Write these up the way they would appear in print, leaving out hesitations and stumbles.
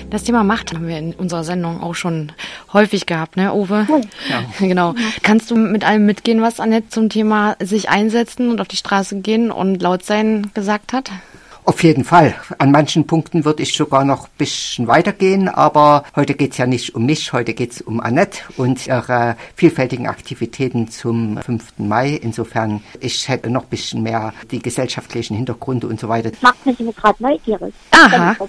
Das Thema Macht haben wir in unserer Sendung auch schon häufig gehabt, ne, Uwe? Ja. Genau. Ja. Kannst du mit allem mitgehen, was Annette zum Thema sich einsetzen und auf die Straße gehen und laut sein gesagt hat? Auf jeden Fall. An manchen Punkten würde ich sogar noch ein bisschen weitergehen, aber heute geht es ja nicht um mich, heute geht es um Annette und ihre vielfältigen Aktivitäten zum 5. Mai. Insofern, ich hätte noch ein bisschen mehr die gesellschaftlichen Hintergründe und so weiter. Macht mich gerade neugierig. Aha.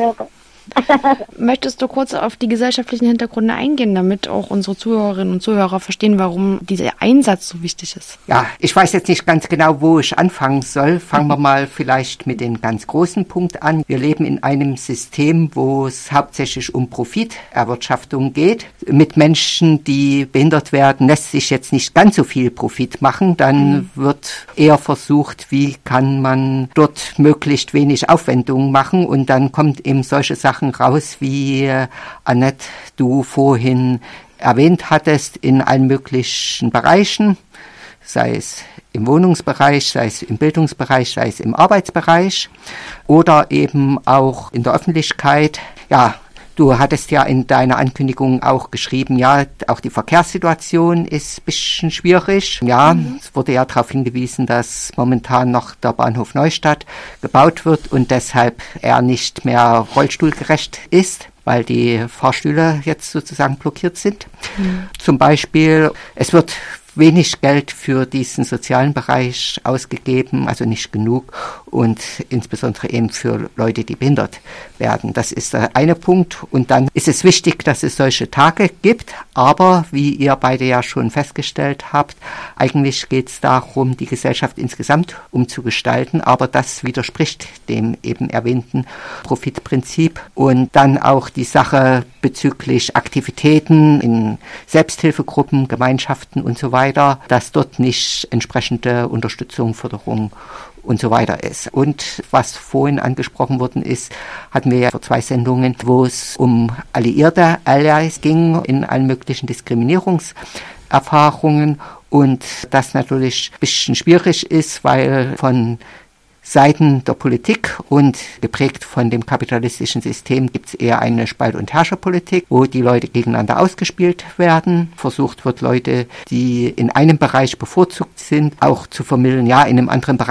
Möchtest du kurz auf die gesellschaftlichen Hintergründe eingehen, damit auch unsere Zuhörerinnen und Zuhörer verstehen, warum dieser Einsatz so wichtig ist? Ja, ich weiß jetzt nicht ganz genau, wo ich anfangen soll. Fangen wir mal vielleicht mit dem ganz großen Punkt an. Wir leben in einem System, wo es hauptsächlich um Profiterwirtschaftung geht. Mit Menschen, die behindert werden, lässt sich jetzt nicht ganz so viel Profit machen. Dann wird eher versucht, wie kann man dort möglichst wenig Aufwendungen machen, und dann kommt eben solche Sachen raus, wie Annette, du vorhin erwähnt hattest, in allen möglichen Bereichen, sei es im Wohnungsbereich, sei es im Bildungsbereich, sei es im Arbeitsbereich oder eben auch in der Öffentlichkeit. Ja, du hattest ja in deiner Ankündigung auch geschrieben, ja, auch die Verkehrssituation ist ein bisschen schwierig. Ja, es wurde ja darauf hingewiesen, dass momentan noch der Bahnhof Neustadt gebaut wird und deshalb er nicht mehr rollstuhlgerecht ist, weil die Fahrstühle jetzt sozusagen blockiert sind. Zum Beispiel, es wird wenig Geld für diesen sozialen Bereich ausgegeben, also nicht genug, und insbesondere eben für Leute, die behindert werden. Das ist der eine Punkt. Und dann ist es wichtig, dass es solche Tage gibt, aber wie ihr beide ja schon festgestellt habt, eigentlich geht es darum, die Gesellschaft insgesamt umzugestalten, aber das widerspricht dem eben erwähnten Profitprinzip. Und dann auch die Sache bezüglich Aktivitäten in Selbsthilfegruppen, Gemeinschaften und so weiter, dass dort nicht entsprechende Unterstützung, Förderung und so weiter ist. Und was vorhin angesprochen worden ist, hatten wir ja vor 2 Sendungen, wo es um alliierte Allies ging in allen möglichen Diskriminierungserfahrungen, und das natürlich ein bisschen schwierig ist, weil von Seiten der Politik und geprägt von dem kapitalistischen System gibt es eher eine Spalt- und Herrscherpolitik, wo die Leute gegeneinander ausgespielt werden. Versucht wird, Leute, die in einem Bereich bevorzugt sind, auch zu vermitteln, ja, in einem anderen Bereich